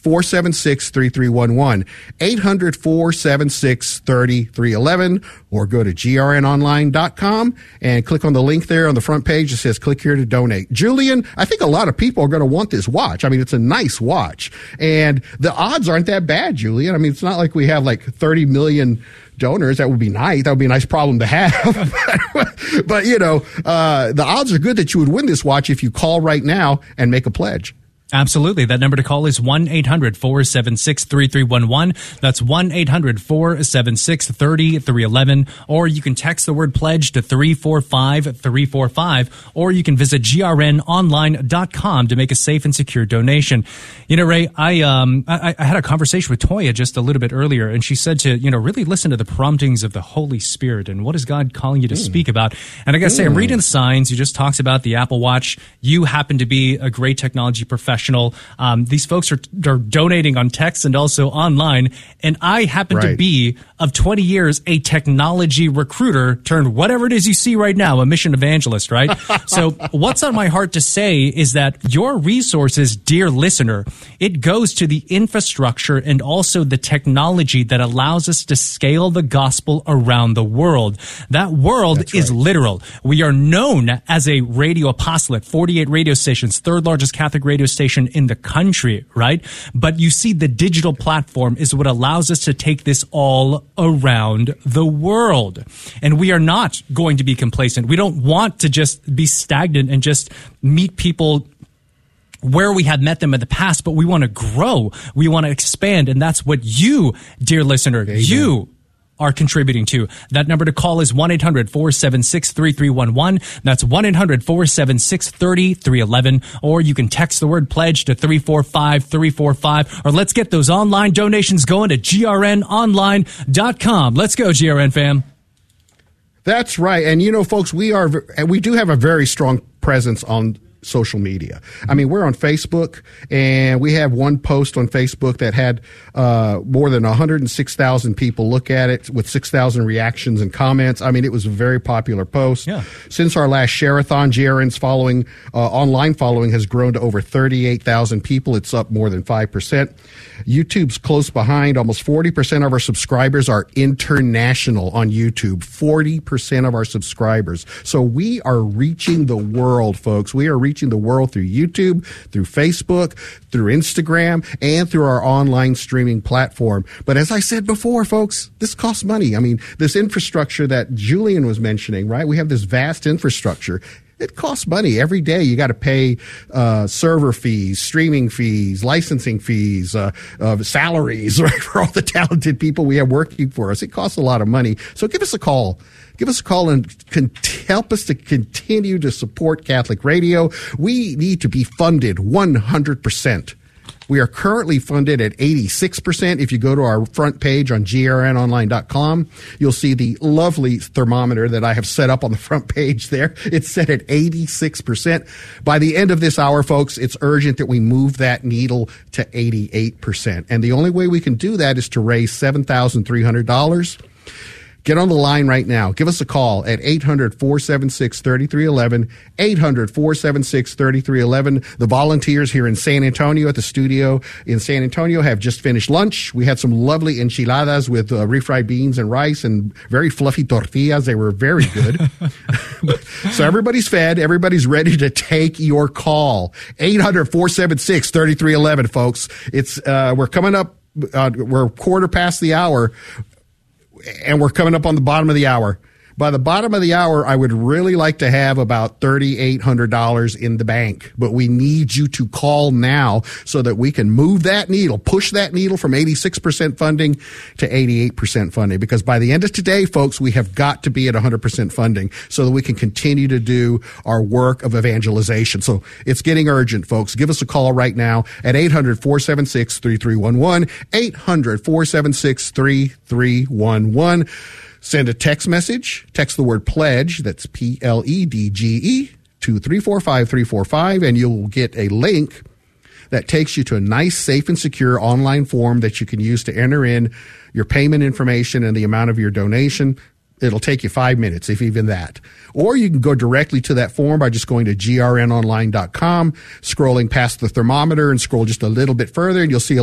800-476-3311, 800-476-3311, or go to grnonline.com and click on the link there on the front page that says click here to donate. Julian, I think a lot of people are going to want this watch. I mean, it's a nice watch, and the odds aren't that bad, Julian. I mean, it's not like we have like 30 million donors. That would be nice. That would be a nice problem to have. But, you know, the odds are good that you would win this watch if you call right now and make a pledge. Absolutely. That number to call is 1-800-476-3311. That's 1-800-476-3311. Or you can text the word pledge to 345-345. Or you can visit grnonline.com to make a safe and secure donation. You know, Ray, I had a conversation with Toya just a little bit earlier, and she said to, you know, really listen to the promptings of the Holy Spirit and what is God calling you to speak about. And I got to say, I'm reading the signs. You just talked about the Apple Watch. You happen to be a great technology professional. These folks are donating on text and also online, and I happen to be, of 20 years, a technology recruiter turned whatever it is you see right now, a mission evangelist, right? So what's on my heart to say is that your resources, dear listener, it goes to the infrastructure and also the technology that allows us to scale the gospel around the world. That world is literal. We are known as a radio apostolate, 48 radio stations, third largest Catholic radio station in the country, right? But you see, the digital platform is what allows us to take this all around the world. And we are not going to be complacent. We don't want to just be stagnant and just meet people where we have met them in the past, but we want to grow. We want to expand. And that's what you, dear listener, you are contributing to. That number to call is 1-800-476-3311. That's 1-800-476-3311. Or you can text the word pledge to 345-345. Or let's get those online donations going to grnonline.com. Let's go, GRN fam. That's right. And, you know, folks, we do have a very strong presence on social media. I mean, we're on Facebook, and we have one post on Facebook that had more than 106,000 people look at it with 6,000 reactions and comments. I mean, it was a very popular post. Yeah. Since our last Share-a-thon, GRN's following, online following has grown to over 38,000 people. It's up more than 5%. YouTube's close behind. Almost 40% of our subscribers are international on YouTube. 40% of our subscribers. So we are reaching the world, folks. We are reaching the world through YouTube, through Facebook, through Instagram, and through our online streaming platform. But as I said before, folks, this costs money. I mean, this infrastructure that Julian was mentioning, right? We have this vast infrastructure. It costs money. Every day you got to pay server fees, streaming fees, licensing fees, salaries, right, for all the talented people we have working for us. It costs a lot of money. So give us a call. Give us a call and help us to continue to support Catholic radio. We need to be funded 100%. We are currently funded at 86%. If you go to our front page on grnonline.com, you'll see the lovely thermometer that I have set up on the front page there. It's set at 86%. By the end of this hour, folks, it's urgent that we move that needle to 88%. And the only way we can do that is to raise $7,300. Get on the line right now. Give us a call at 800-476-3311, 800-476-3311. The volunteers here in San Antonio at the studio in San Antonio have just finished lunch. We had some lovely enchiladas with refried beans and rice and very fluffy tortillas. They were very good. So everybody's fed. Everybody's ready to take your call. 800-476-3311, folks. It's we're coming up. We're quarter past the hour. And we're coming up on the bottom of the hour. By the bottom of the hour, I would really like to have about $3,800 in the bank. But we need you to call now so that we can move that needle, push that needle from 86% funding to 88% funding. Because by the end of today, folks, we have got to be at 100% funding so that we can continue to do our work of evangelization. So it's getting urgent, folks. Give us a call right now at 800-476-3311, 800-476-3311. Send a text message, text the word pledge, that's PLEDGE, to 345-345, and you'll get a link that takes you to a nice, safe, and secure online form that you can use to enter in your payment information and the amount of your donation. It'll take you 5 minutes, if even that. Or you can go directly to that form by just going to grnonline.com, scrolling past the thermometer and scroll just a little bit further, and you'll see a